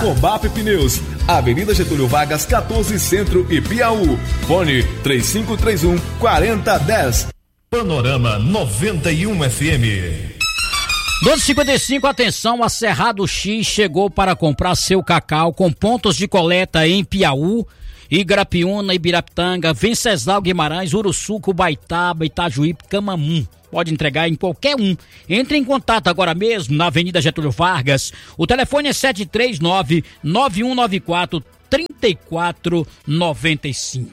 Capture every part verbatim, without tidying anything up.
Cobap Pneus, Avenida Getúlio Vargas, quatorze, Centro e Piauí. Fone três cinco três um, quatro zero um zero. Panorama noventa e um F M. doze e cinquenta e cinco, atenção, a Cerrado X chegou para comprar seu cacau com pontos de coleta em Piauí, Igrapiúna, Ibirapitanga, Venceslau, Guimarães, Uruçuco, Baitaba, Itajuípe, Camamum. Pode entregar em qualquer um. Entre em contato agora mesmo na Avenida Getúlio Vargas. O telefone é sete três nove, nove um nove quatro, três quatro nove cinco.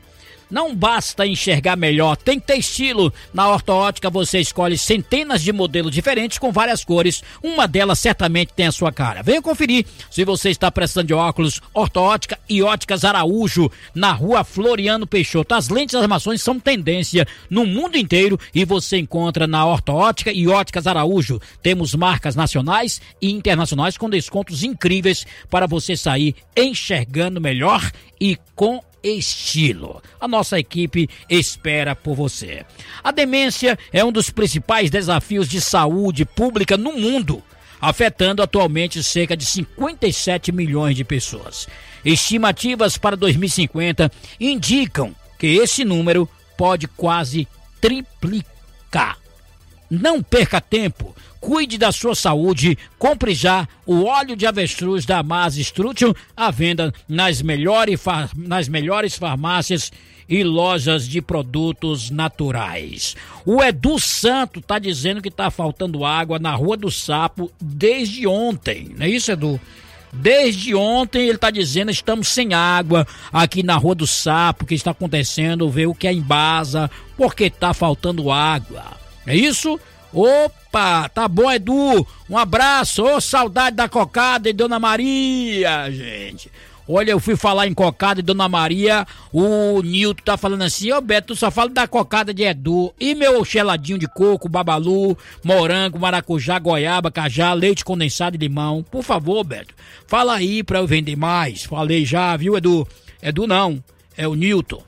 Não basta enxergar melhor, tem que ter estilo. Na Ortoótica você escolhe centenas de modelos diferentes com várias cores. Uma delas certamente tem a sua cara. Venha conferir se você está precisando de óculos. Ortoótica e Óticas Araújo, na rua Floriano Peixoto. As lentes e as armações são tendência no mundo inteiro e você encontra na Ortoótica e Óticas Araújo. Temos marcas nacionais e internacionais com descontos incríveis para você sair enxergando melhor e com estilo. A nossa equipe espera por você. A demência é um dos principais desafios de saúde pública no mundo, afetando atualmente cerca de cinquenta e sete milhões de pessoas. Estimativas para dois mil e cinquenta indicam que esse número pode quase triplicar. Não perca tempo. Cuide da sua saúde, compre já o óleo de avestruz da Mas Struthion, à venda nas melhores, nas melhores farmácias e lojas de produtos naturais. O Edu Santo tá dizendo que tá faltando água na Rua do Sapo desde ontem, não é isso, Edu? Desde ontem ele tá dizendo estamos sem água aqui na Rua do Sapo, o que está acontecendo, ver o que é embasa, porque tá faltando água, é isso? Opa, tá bom, Edu, um abraço, ô, saudade da cocada e Dona Maria, gente. Olha, eu fui falar em cocada e Dona Maria, o Nilton tá falando assim, ô Beto, tu só fala da cocada de Edu, e meu geladinho de coco, babalu, morango, maracujá, goiaba, cajá, leite condensado e limão, por favor, Beto, fala aí pra eu vender mais, falei já, viu, Edu? Edu não, é o Nilton.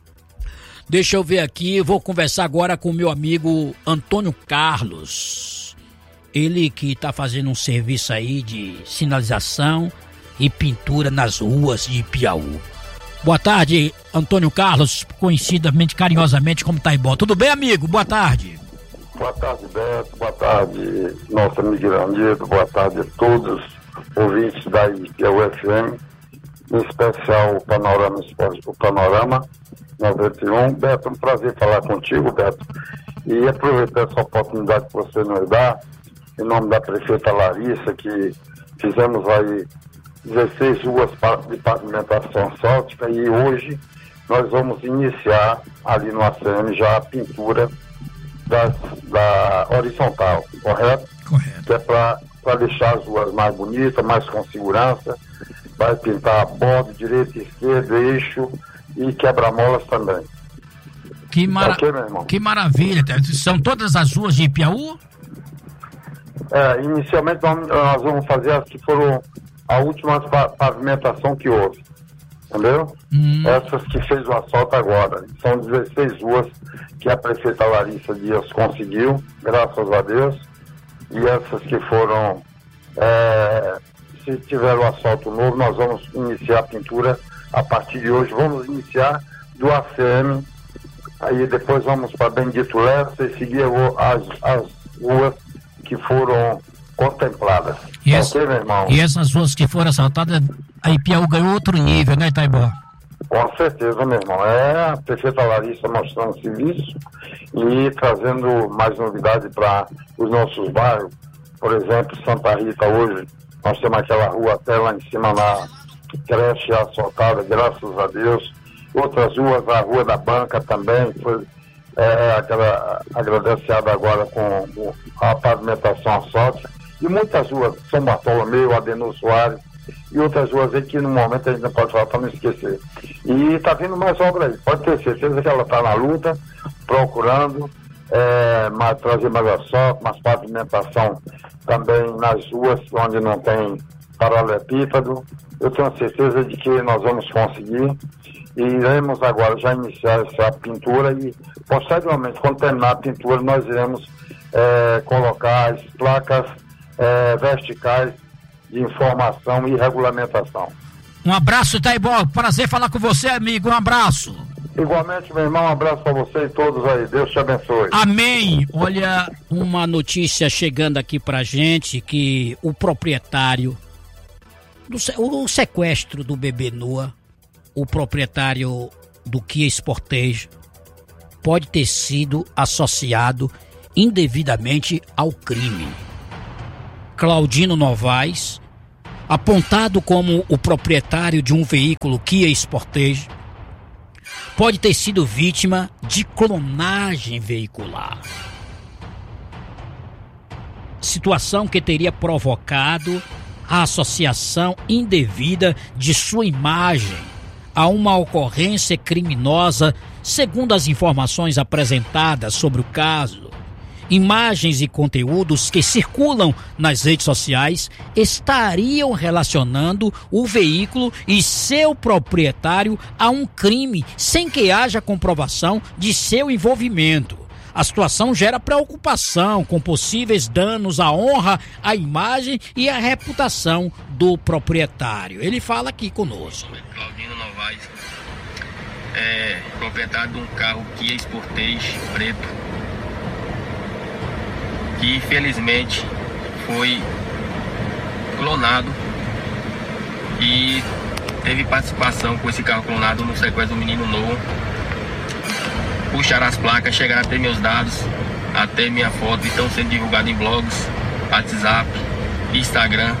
Deixa eu ver aqui, vou conversar agora com o meu amigo Antônio Carlos. Ele que está fazendo um serviço aí de sinalização e pintura nas ruas de Piauí. Boa tarde, Antônio Carlos, conhecidamente, carinhosamente como Taibó. Tudo bem, amigo? Boa tarde. Boa tarde, Beto. Boa tarde, nosso amigo Iranildo. Boa tarde a todos os ouvintes da Piauí F M, em especial o Panorama Esporte, o Panorama noventa e um. Beto, um prazer falar contigo, Beto, e aproveitar essa oportunidade que você nos dá, em nome da prefeita Larissa, que fizemos aí dezesseis ruas de pavimentação asfáltica e hoje nós vamos iniciar ali no A C M já a pintura das, da horizontal, correto? Correto. Que é para deixar as ruas mais bonitas, mais com segurança, vai pintar bode, direita e esquerda, eixo e quebra-molas também. Que, mara... okay, meu irmão? que maravilha, são todas as ruas de Piauí? É, inicialmente nós vamos fazer as que foram a última pavimentação que houve, entendeu? Hum. Essas que fez o asfalto agora, são dezesseis ruas que a prefeita Larissa Dias conseguiu, graças a Deus, e essas que foram, é, se tiver o asfalto novo, nós vamos iniciar a pintura a partir de hoje. Vamos iniciar do A C M, aí depois vamos para Bendito Lessa e seguir as, as ruas que foram contempladas. E, essa, ok, meu irmão? E essas ruas que foram assaltadas, aí Piauí ganhou outro nível, né, Taibó? Com certeza, meu irmão. É a prefeita Larissa mostrando serviço e trazendo mais novidade para os nossos bairros. Por exemplo, Santa Rita, hoje nós temos aquela rua até lá em cima na creche asfaltada, graças a Deus. Outras ruas, a Rua da Banca também foi é, aquela, agradeada agora com, com a pavimentação asfáltica. E muitas ruas, São Bartolomeu, Adenor Soares e outras ruas aí que no momento a gente não pode falar para não esquecer. E está vindo mais obra aí, pode ter certeza que ela está na luta, procurando é, mais, trazer mais asfalto, mais pavimentação também nas ruas onde não tem paralelepípedo. Eu tenho certeza de que nós vamos conseguir e iremos agora já iniciar essa pintura e posteriormente, quando terminar a pintura, nós iremos é, colocar as placas é, verticais de informação e regulamentação. Um abraço, Taibó. Prazer falar com você, amigo. Um abraço. Igualmente, meu irmão, um abraço para você e todos aí. Deus te abençoe. Amém. Olha, uma notícia chegando aqui pra gente que o proprietário, do, o sequestro do bebê Noah, o proprietário do Kia Sportage, pode ter sido associado indevidamente ao crime. Claudino Novaes, apontado como o proprietário de um veículo Kia Sportage, pode ter sido vítima de clonagem veicular. Situação que teria provocado a associação indevida de sua imagem a uma ocorrência criminosa, segundo as informações apresentadas sobre o caso. Imagens e conteúdos que circulam nas redes sociais estariam relacionando o veículo e seu proprietário a um crime, sem que haja comprovação de seu envolvimento. A situação gera preocupação com possíveis danos à honra, à imagem e à reputação do proprietário. Ele fala aqui conosco. Claudino Novaes, é proprietário de um carro Kia Sportage preto, que infelizmente foi clonado e teve participação com esse carro clonado no sequestro do menino Noah. Puxaram as placas, chegaram até meus dados, até minha foto, e estão sendo divulgados em blogs, WhatsApp, Instagram.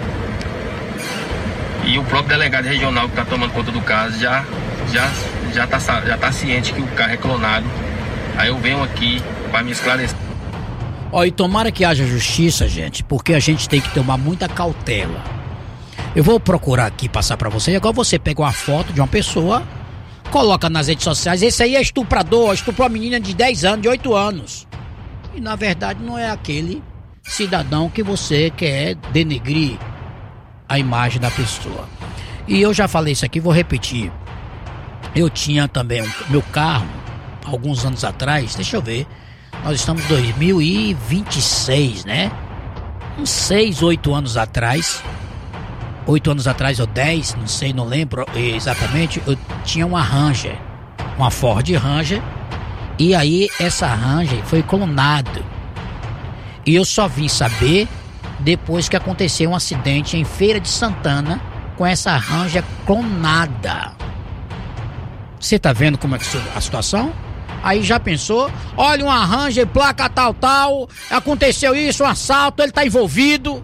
E o próprio delegado regional que está tomando conta do caso já já já está já tá ciente que o carro é clonado. Aí eu venho aqui para me esclarecer. Ó, e tomara que haja justiça, gente, porque a gente tem que tomar muita cautela. Eu vou procurar aqui passar pra você. Agora você pega uma foto de uma pessoa, coloca nas redes sociais, esse aí é estuprador, estuprou uma menina de dez anos, de oito anos. E na verdade não é aquele cidadão que você quer denegrir a imagem da pessoa. E eu já falei isso aqui, vou repetir. Eu tinha também um, meu carro, alguns anos atrás, deixa eu ver. Nós estamos em dois mil e vinte e seis, né? Uns seis, oito anos atrás. Oito anos atrás ou dez, não sei, não lembro exatamente. Eu tinha uma Ranger, uma Ford Ranger. E aí essa Ranger foi clonada. E eu só vim saber depois que aconteceu um acidente em Feira de Santana com essa Ranger clonada. Você tá vendo como é que é a situação? Aí já pensou? Olha, uma Ranger, placa tal, tal, aconteceu isso, um assalto, ele tá envolvido.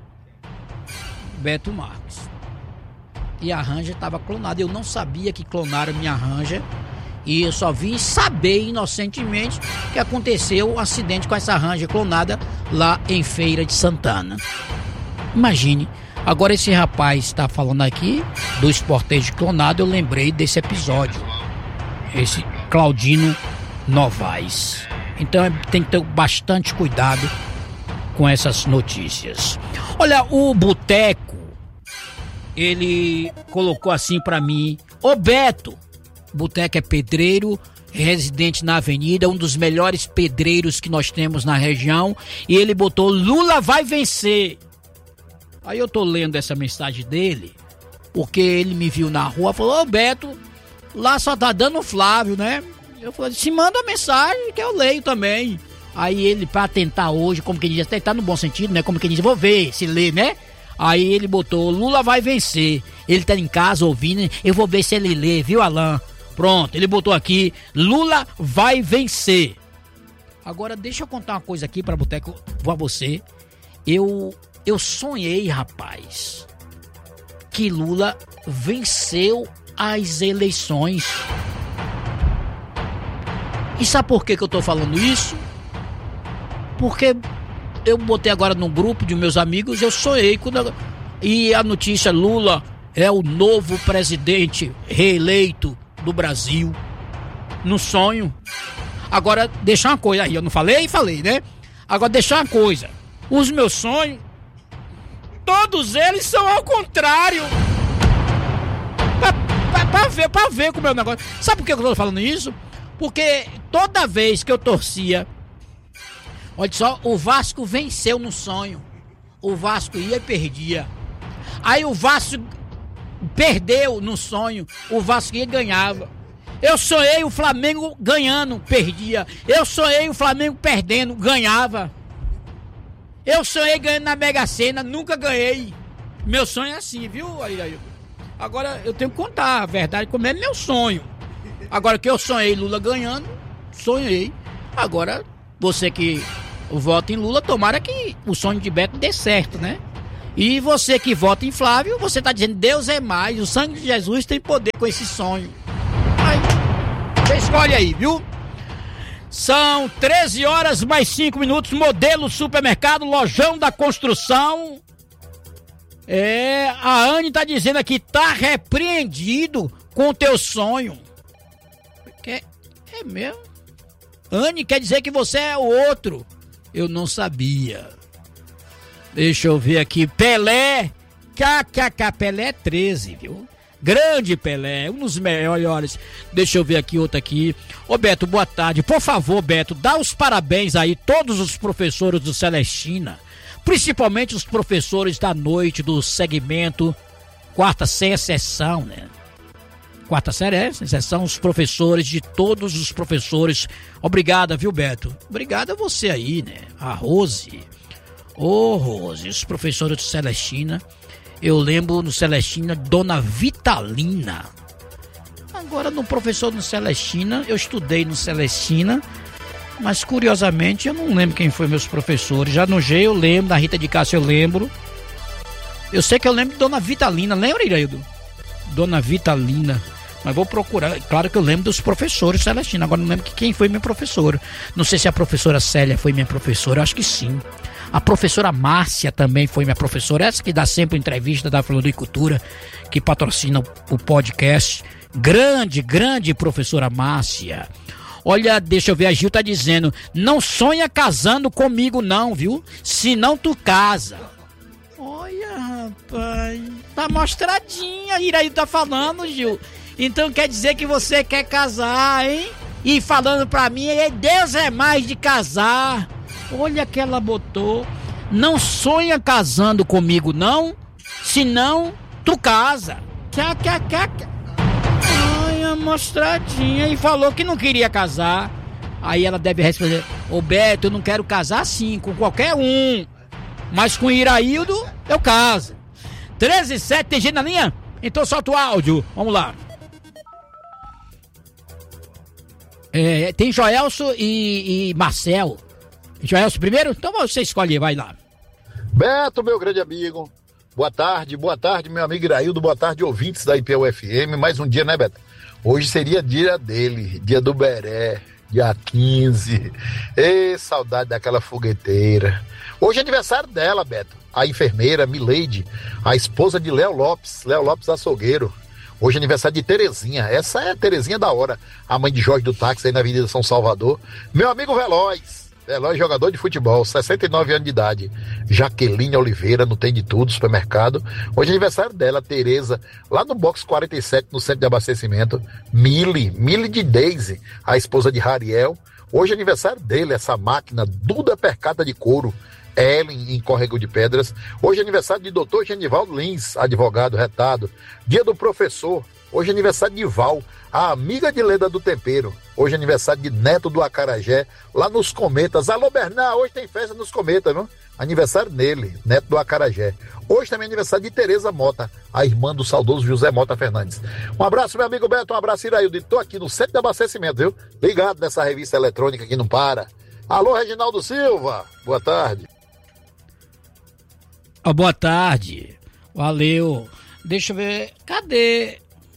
Beto Marques. E a Ranger tava clonada. Eu não sabia que clonaram minha Ranger. E eu só vim saber inocentemente que aconteceu um acidente com essa Ranger clonada lá em Feira de Santana. Imagine. Agora esse rapaz está falando aqui do Sportage clonado, eu lembrei desse episódio. Esse Claudino Novaes. Então tem que ter bastante cuidado com essas notícias. Olha, o Boteco, ele colocou assim pra mim: ô Beto, Boteco é pedreiro, residente na avenida, um dos melhores pedreiros que nós temos na região, e ele botou: Lula vai vencer. Aí eu tô lendo essa mensagem dele, porque ele me viu na rua e falou: ô Beto, lá só tá dando o Flávio, né? Eu falei: se manda a mensagem que eu leio também. Aí ele, pra tentar hoje, como que ele diz, até tá no bom sentido, né? Como que ele diz, vou ver se lê, né? Aí ele botou: Lula vai vencer. Ele tá em casa ouvindo, eu vou ver se ele lê, viu, Alain? Pronto, ele botou aqui: Lula vai vencer. Agora deixa eu contar uma coisa aqui pra Boteco, pra você. Eu, eu sonhei, rapaz, que Lula venceu as eleições. E sabe por que que eu tô falando isso? Porque eu botei agora num grupo de meus amigos, eu sonhei quando eu... e a notícia: Lula é o novo presidente reeleito do Brasil. No sonho. Agora, deixar uma coisa aí, eu não falei, falei, né? Agora, deixar uma coisa: os meus sonhos, todos eles são ao contrário. Pra, pra, pra ver, pra ver como é o negócio. Sabe por que eu tô falando isso? Porque toda vez que eu torcia, olha só, o Vasco venceu no sonho. O Vasco ia e perdia. Aí o Vasco perdeu no sonho, o Vasco ia ganhava. Eu sonhei o Flamengo ganhando, perdia. Eu sonhei o Flamengo perdendo, ganhava. Eu sonhei ganhando na Mega Sena, nunca ganhei. Meu sonho é assim, viu, Airaildo? Agora eu tenho que contar a verdade, como é meu sonho. Agora que eu sonhei Lula ganhando, sonhei. Agora, você que vota em Lula, tomara que o sonho de Beto dê certo, né? E você que vota em Flávio, você tá dizendo Deus é mais, o sangue de Jesus tem poder com esse sonho. Aí, você escolhe aí, viu? São treze horas mais cinco minutos, modelo supermercado, lojão da construção. É, a Anne tá dizendo aqui, tá repreendido com o teu sonho. É, é mesmo? Anne quer dizer que você é o outro. Eu não sabia. Deixa eu ver aqui, Pelé, K K K, Pelé é treze, viu? Grande Pelé, um dos melhores. Deixa eu ver aqui, outro aqui. Ô Beto, boa tarde. Por favor, Beto, dá os parabéns aí, todos os professores do Celestina, principalmente os professores da noite do segmento quarta série sessão, né? Quarta série é sessão, os professores, de todos os professores. Obrigada, viu, Beto? Obrigada a você aí, né? A Rose. Ô, Rose, os professores do Celestina. Eu lembro no Celestina, Dona Vitalina. Agora no professor no Celestina, eu estudei no Celestina, mas curiosamente eu não lembro quem foi meus professores. Já no G eu lembro, da Rita de Cássia eu lembro. Eu sei que eu lembro de Dona Vitalina, lembra, Iraildo? Dona Vitalina. Mas vou procurar, claro que eu lembro dos professores Celestina, agora não lembro quem foi minha professora. Não sei se a professora Célia foi minha professora, acho que sim. A professora Márcia também foi minha professora, essa que dá sempre entrevista da Floricultura, que patrocina o podcast. Grande, grande professora Márcia. Olha, deixa eu ver, a Gil tá dizendo, não sonha casando comigo não, viu? Senão tu casa. Olha, rapaz, tá mostradinha, Iraildo tá falando, Gil. Então quer dizer que você quer casar, hein? E falando pra mim, Deus é mais de casar. Olha que ela botou. Não sonha casando comigo, não. Senão, tu casa. Tchá, tchá, tchá. Ai, a mostradinha. E falou que não queria casar. Aí ela deve responder, ô Beto, eu não quero casar sim, com qualquer um. Mas com Iraildo, eu caso. treze e sete, tem gente na linha? Então solta o áudio. Vamos lá. É, tem Joelso e, e Marcel. Joelso primeiro? Então você escolhe, vai lá. Beto, meu grande amigo, boa tarde, boa tarde, meu amigo Iraildo, boa tarde, ouvintes da I P U F M. Mais um dia, né, Beto? Hoje seria dia dele, dia do Beré, dia quinze. Ê, saudade daquela fogueteira. Hoje é aniversário dela, Beto, a enfermeira Mileide, a esposa de Léo Lopes, Léo Lopes Açougueiro. Hoje é aniversário de Terezinha, essa é a Terezinha da hora, a mãe de Jorge do Táxi aí na Avenida São Salvador. Meu amigo Veloz, Veloz, jogador de futebol, sessenta e nove anos de idade. Jaqueline Oliveira, não tem de tudo, supermercado. Hoje é aniversário dela, Tereza, lá no box quarenta e sete, no centro de abastecimento. Mili, Mili de Daisy, a esposa de Rariel. Hoje é aniversário dele, essa máquina Duda Percata de Couro, Ellen, em Córrego de Pedras. Hoje é aniversário de doutor Genivaldo Lins, advogado retado. Dia do professor. Hoje é aniversário de Val, a amiga de Leda do Tempero. Hoje é aniversário de Neto do Acarajé, lá nos Cometas. Alô, Bernard, hoje tem festa nos Cometas, viu? Aniversário dele, Neto do Acarajé. Hoje também é aniversário de Tereza Mota, a irmã do saudoso José Mota Fernandes. Um abraço, meu amigo Beto, um abraço, Iraildo. Estou aqui no centro de abastecimento, viu? Ligado nessa revista eletrônica que não para. Alô, Reginaldo Silva, boa tarde. Oh, boa tarde, valeu. Deixa eu ver, cadê?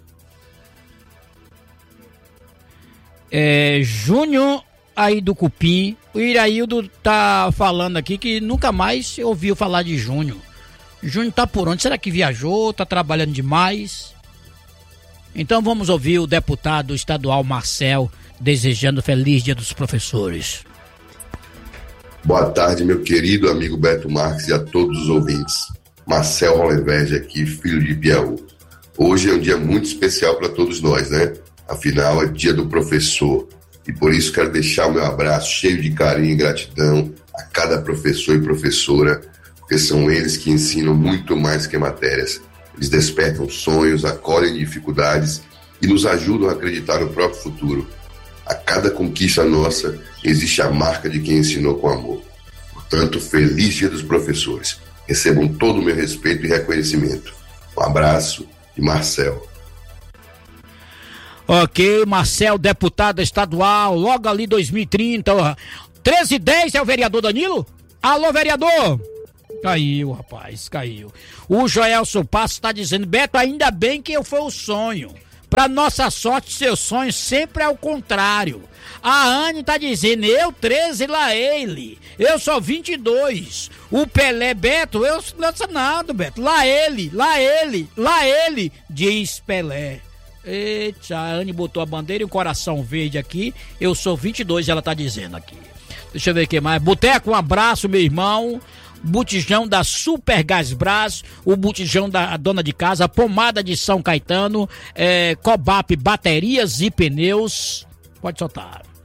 É, Júnior aí do Cupim. O Iraildo tá falando aqui que nunca mais ouviu falar de Júnior. Júnior tá por onde? Será que viajou? Tá trabalhando demais? Então vamos ouvir o deputado estadual Marcel desejando feliz Dia dos Professores. Boa tarde, meu querido amigo Beto Marques e a todos os ouvintes. Marcel Rolenberg aqui, filho de Piauí. Hoje é um dia muito especial para todos nós, né? Afinal, é dia do professor. E por isso quero deixar o meu abraço cheio de carinho e gratidão a cada professor e professora, porque são eles que ensinam muito mais que matérias. Eles despertam sonhos, acolhem dificuldades e nos ajudam a acreditar no próprio futuro. A cada conquista nossa existe a marca de quem ensinou com amor. Portanto, feliz Dia dos Professores. Recebam todo o meu respeito e reconhecimento. Um abraço de Marcel. Ok, Marcel, deputado estadual, logo ali dois mil e trinta. treze e dez é o vereador Danilo? Alô, vereador? Caiu, rapaz, caiu. O Joelson Passo está dizendo: Beto, ainda bem que eu fui o sonho. Pra nossa sorte, seu sonho sempre é o contrário. A Anne tá dizendo: eu treze, lá ele. Eu sou vinte e dois. O Pelé, Beto, eu não sou nada, Beto. Lá ele, lá ele, lá ele, diz Pelé. Eita, a Anne botou a bandeira e o coração verde aqui. Eu sou vinte e dois, ela tá dizendo aqui. Deixa eu ver o que mais. Boteco, um abraço, meu irmão. Botijão da Super Gás Brás, o botijão da dona de casa, pomada de São Caetano, é, Cobap baterias e pneus. Pode soltar.